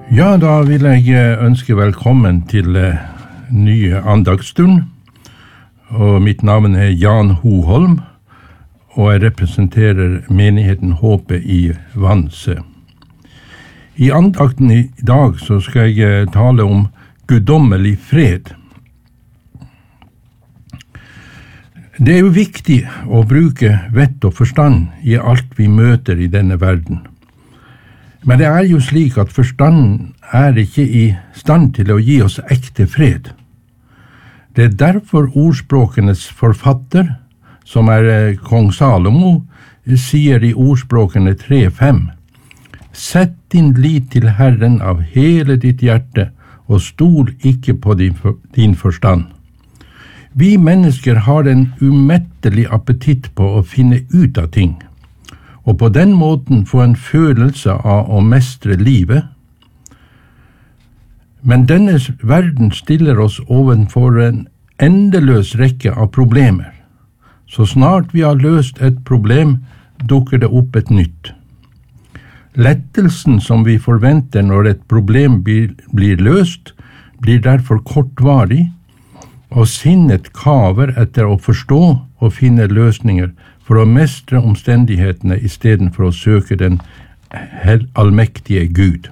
Ja, da vil jeg ønske velkommen til ny andagsstund. Og mitt navn Jan Hoholm, og jeg representerer menigheten Håpet i Vanse. I andakten i dag så skal jeg tale om guddommelig fred. Det jo viktig å bruke vett og forstand i alt vi møter i denne verden. Men det jo slik at forstanden ikke i stand til å gi oss ekte fred. Det derfor ordspråkenes forfatter, som kong Salomo, sier i ordspråkene 3:5: Sett din lit til Herren av hele ditt hjerte, og stol ikke på din forstand. Vi mennesker har en umettelig appetitt på å finne ut av ting, og på den måten få en følelse av å mestre livet. Men denne verden stiller oss ovenfor en endeløs rekke av problemer. Så snart vi har løst et problem, dukker det opp et nytt. Lettelsen som vi forventer når et problem blir løst, blir derfor kortvarig, og sinnet kaver etter å forstå og finne løsninger for å mestre omstendighetene i stedet for å søke den allmektige Gud.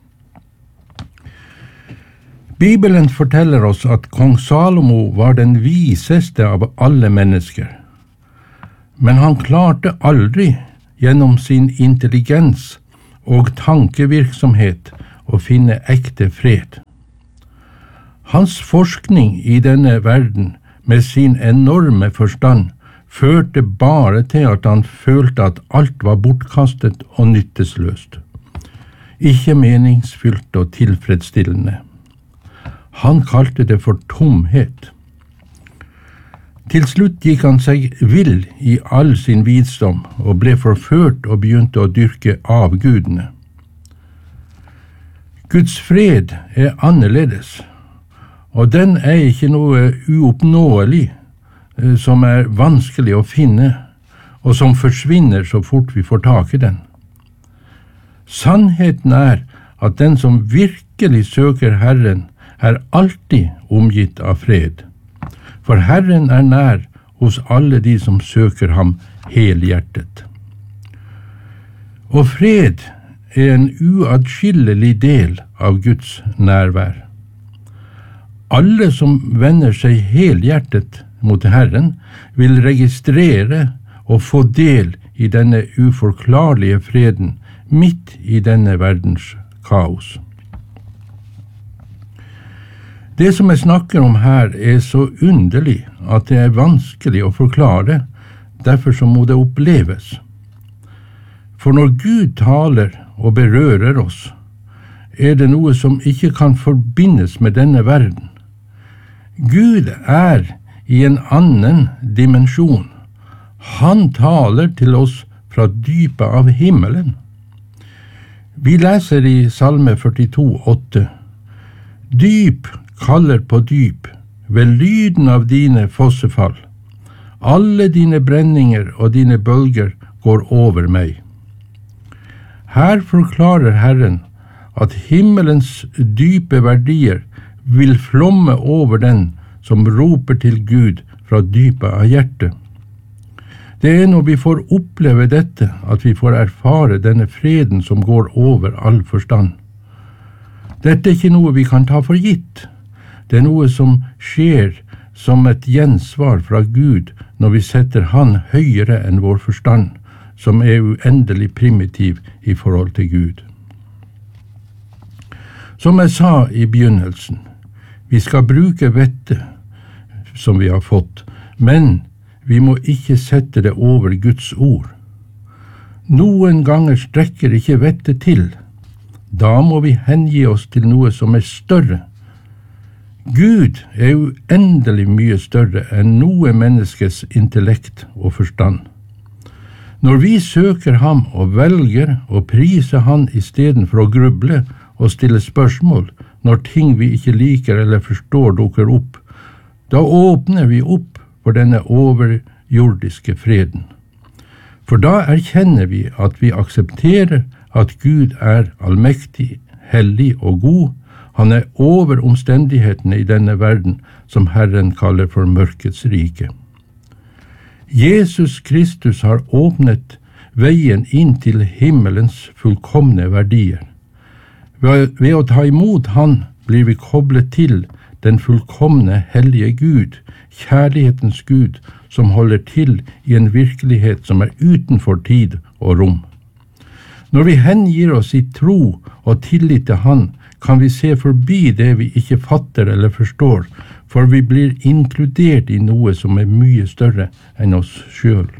Bibelen forteller oss at kong Salomo var den viseste av alle mennesker, men han klarte aldri gjennom sin intelligens og tankevirksomhet å finne ekte fred. Hans forskning i denne verden med sin enorme forstand førte bare til at han følte at alt var bortkastet og nyttesløst, ikke meningsfylt og tilfredsstillende. Han kalte det for tomhet. Til slutt gikk han seg vill i all sin visdom og ble forført og begynte å dyrke avgudene. Guds fred annerledes, og den ikke noe uoppnåelig som vanskelig å finne, og som forsvinner så fort vi får tak i den. Sannheten at den som virkelig søker Herren, alltid omgitt av fred. For Herren nær hos alle de som søker ham helhjertet. Og fred en uatskillelig del av Guds nærvær. Alle som vender seg helhjertet mot Herren, vil registrere og få del i denne uforklarlige freden midt i denne verdens kaos. Det som jeg snakker om her så underlig at det vanskelig å forklare, derfor så må det oppleves. For når Gud taler og berører oss, det noe som ikke kan forbindes med denne verden. Gud i en annen dimensjon. Han taler til oss fra dypet av himmelen. Vi leser i Salme 42:8: Dyp kaller på dyp, ved lyden av dine fossefall. Alle dine brenninger og dine bølger går over meg. Her forklarer Herren at himmelens dype verdier vil flomme over den som roper til Gud fra dypet av hjertet. Det når vi får oppleve dette, at vi får erfare denne freden som går over all forstand. Dette ikke noe vi kan ta for gitt. Det noe som skjer som et gjensvar fra Gud når vi setter Han høyere enn vår forstand, som uendelig primitiv i forhold til Gud. Som jeg sa i begynnelsen, vi skal bruke vettet som vi har fått, men vi må ikke sette det over Guds ord. Noen ganger strekker ikke vettet til. Da må vi hengi oss til noe som større. Gud uendelig mye større enn noe menneskes intellekt og forstand. Når vi søker ham og velger å prise han i stedet for å gruble og stille spørsmål når ting vi ikke liker eller forstår dukker opp, da åpner vi opp for denne overjordiske freden. For da erkjenner vi at vi aksepterer at Gud allmektig, hellig og god. Han over omstendighetene i denne verden, som Herren kaller for mørkets rike. Jesus Kristus har åpnet veien inn til himmelens fullkomne verdier. Ved å ta imot Han blir vi koblet til den fullkomne hellige Gud, kjærlighetens Gud, som holder til i en virkelighet som utenfor tid og rom. Når vi hengir oss i tro og tillit til Han, kan vi se forbi det vi ikke fatter eller forstår, for vi blir inkludert i noe som mye større enn oss selv.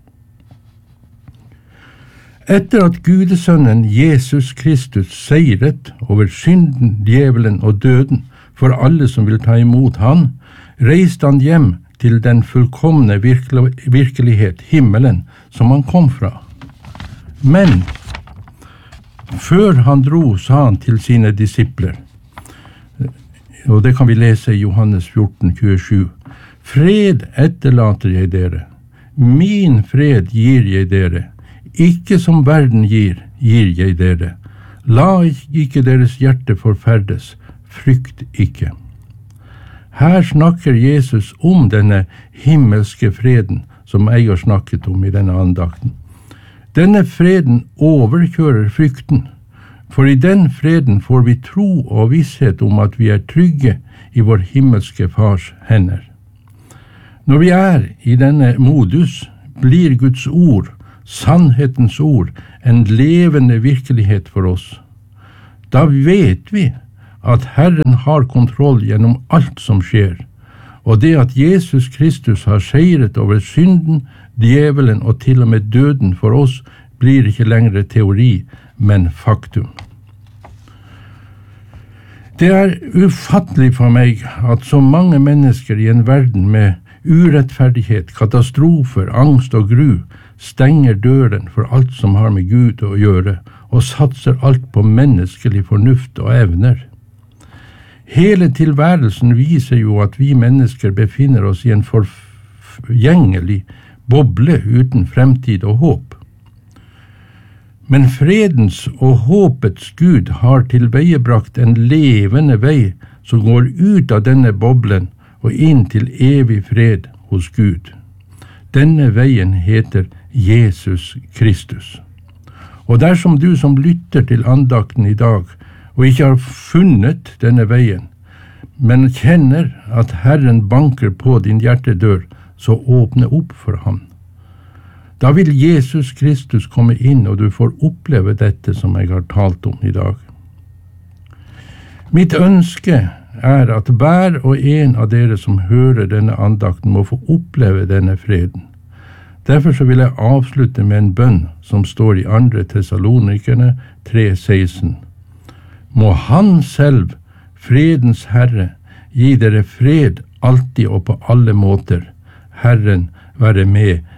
Etter at Gudesønnen Jesus Kristus seiret over synden, djevelen og døden for alle som vil ta imot Han, reiste Han hjem til den fullkomne virkelighet, himmelen, som Han kom fra. Men før Han dro, sa Han til sine disipler, og det kan vi lese i Johannes 14:27, «Fred etterlater jeg dere, min fred gir jeg dere, ikke som verden gir jeg dere. La ikke deres hjerte forferdes, frykt ikke.» Her snakker Jesus om denne himmelske freden som jeg har snakket om i denne andakten. Denne freden overkjører frykten, for i den freden får vi tro og visshet om at vi trygge i vår himmelske Fars hender. Når vi i denne modus, blir Guds ord, sannhetens ord, en levende virkelighet for oss. Da vet vi at Herren har kontroll gjennom alt som skjer, og det at Jesus Kristus har seiret over synden, djevelen og til og med døden for oss, blir ikke lenger teori, men faktum. Det ufattelig for meg at så mange mennesker i en verden med urettferdighet, katastrofer, angst og gru stenger døren for alt som har med Gud å gjøre, og satser alt på menneskelig fornuft og evner. Hele tilværelsen viser jo at vi mennesker befinner oss i en forgjengelig boble uten fremtid og håp. Men fredens og håpets Gud har tilveiebrakt en levende vei som går ut av denne boblen og inn til evig fred hos Gud. Denne veien heter Jesus Kristus. Og dersom du som lytter til andakten i dag, og ikke har funnet denne veien, men kjenner at Herren banker på din hjertedør, så åpne opp for ham. Da vil Jesus Kristus komme inn, og du får oppleve dette som jeg har talt om i dag. Mitt ønske at hver og en av dere som hører denne andakten må få oppleve denne freden. Derfor så vil jeg avslutte med en bønn som står i 2. Thessalonikerne 3:16. Må Han selv, fredens Herre, gi dere fred alltid og på alle måter. Herren være med